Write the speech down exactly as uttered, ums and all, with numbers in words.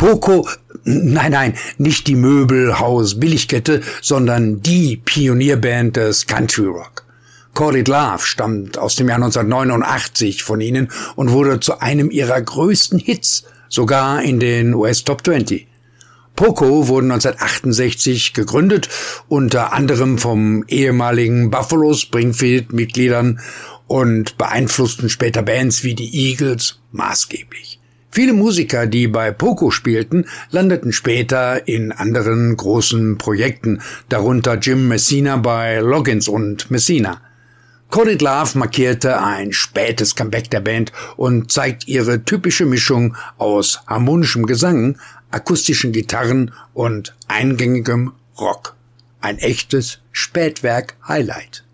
Poco, nein, nein, nicht die Möbelhaus-Billigkette, sondern die Pionierband des Country Rock. Call It Love stammt aus dem Jahr neunzehnhundertneunundachtzig von ihnen und wurde zu einem ihrer größten Hits, sogar in den U S Top zwanzig. Poco wurden neunzehnhundertachtundsechzig gegründet, unter anderem vom ehemaligen Buffalo Springfield-Mitgliedern und beeinflussten später Bands wie die Eagles maßgeblich. Viele Musiker, die bei Poco spielten, landeten später in anderen großen Projekten, darunter Jim Messina bei Loggins und Messina. Call It Love markierte ein spätes Comeback der Band und zeigt ihre typische Mischung aus harmonischem Gesang, akustischen Gitarren und eingängigem Rock. Ein echtes Spätwerk-Highlight.